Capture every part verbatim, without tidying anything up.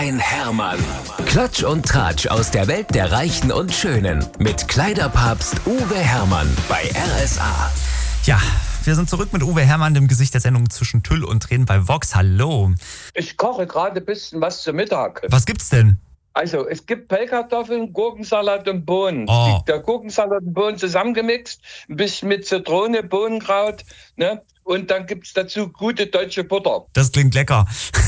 ein Hermann. Klatsch und Tratsch aus der Welt der Reichen und Schönen. Mit Kleiderpapst Uwe Hermann bei R S A. Ja, wir sind zurück mit Uwe Hermann, dem Gesicht der Sendung Zwischen Tüll und Tränen bei Vox. Hallo. Ich koche gerade ein bisschen was zum Mittag. Was gibt's denn? Also, es gibt Pellkartoffeln, Gurkensalat und Bohnen. Oh. Die, der Gurkensalat und Bohnen zusammengemixt, ein bisschen mit Zitrone, Bohnenkraut, ne? Und dann gibt's dazu gute deutsche Butter. Das klingt lecker.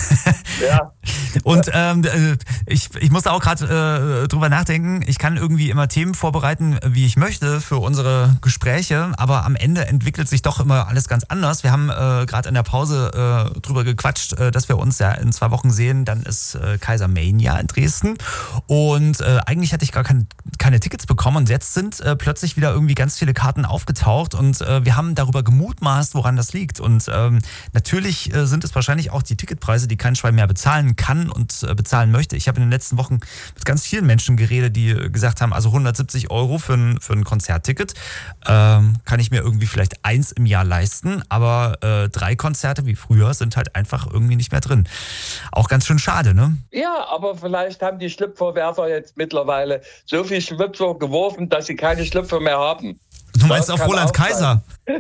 Ja. Und ähm, ich, ich musste auch gerade äh, drüber nachdenken, ich kann irgendwie immer Themen vorbereiten, wie ich möchte für unsere Gespräche, aber am Ende entwickelt sich doch immer alles ganz anders. Wir haben äh, gerade in der Pause äh, drüber gequatscht, äh, dass wir uns ja in zwei Wochen sehen, dann ist äh, Kaisermania in Dresden und äh, eigentlich hatte ich gar kein, keine Tickets bekommen und jetzt sind äh, plötzlich wieder irgendwie ganz viele Karten aufgetaucht und äh, wir haben darüber gemutmaßt, woran das liegt und ähm, natürlich äh, sind es wahrscheinlich auch die Ticketpreise, die kein Schwein mehr bezahlen kann und äh, bezahlen möchte. Ich habe in den letzten Wochen mit ganz vielen Menschen geredet, die gesagt haben, also hundertsiebzig Euro für ein, für ein Konzertticket ähm, kann ich mir irgendwie vielleicht eins im Jahr leisten, aber äh, drei Konzerte wie früher sind halt einfach irgendwie nicht mehr drin. Auch ganz schön schade, ne? Ja, aber vielleicht haben die Schlüpferwerfer jetzt mittlerweile so viel Schlüpfer geworfen, dass sie keine Schlüpfer mehr haben. Du meinst Das auf kann Roland auch Kaiser?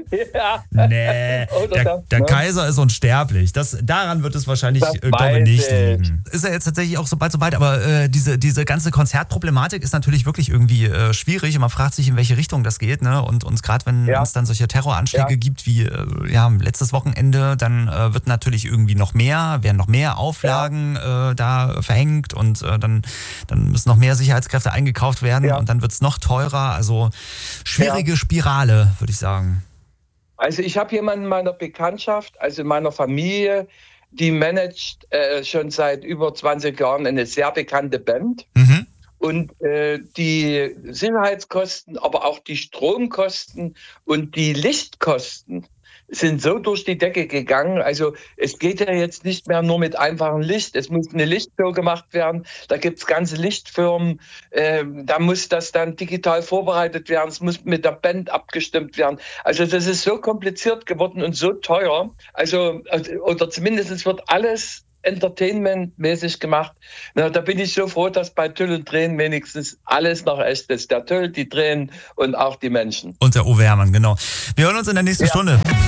Ja. Nee, Oder der, das, der ne? Kaiser ist unsterblich. Das, daran wird es wahrscheinlich, Das äh, glaube ich, weiß nicht ich. liegen. Ist ja jetzt tatsächlich auch so bald so weit, aber äh, diese, diese ganze Konzertproblematik ist natürlich wirklich irgendwie äh, schwierig und man fragt sich, in welche Richtung das geht. Ne? Und uns gerade, wenn Ja. es dann solche Terroranschläge Ja. gibt wie äh, ja, letztes Wochenende, dann äh, wird natürlich irgendwie noch mehr, werden noch mehr Auflagen äh, da verhängt und äh, dann, dann müssen noch mehr Sicherheitskräfte eingekauft werden Ja. und dann wird es noch teurer. Also schwierige Spirale, würde ich sagen. Also ich habe jemanden in meiner Bekanntschaft, also in meiner Familie, die managt äh, schon seit über zwanzig Jahren eine sehr bekannte Band. Mhm. Und äh, die Sicherheitskosten, aber auch die Stromkosten und die Lichtkosten sind so durch die Decke gegangen. Also es geht ja jetzt nicht mehr nur mit einfachem Licht. Es muss eine Lichtshow gemacht werden. Da gibt es ganze Lichtfirmen. Ähm, da muss das dann digital vorbereitet werden. Es muss mit der Band abgestimmt werden. Also das ist so kompliziert geworden und so teuer. Also oder zumindest es wird alles entertainmentmäßig gemacht. Na, da bin ich so froh, dass bei Tüll und Tränen wenigstens alles noch echt ist. Der Tüll, die Tränen und auch die Menschen. Und der Uwe Hermann, genau. Wir hören uns in der nächsten Ja. Stunde.